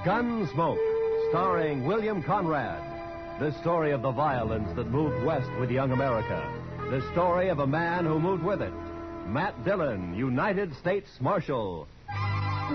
Gunsmoke, starring William Conrad. The story of the violence that moved west with young America. The story of a man who moved with it. Matt Dillon, United States Marshal,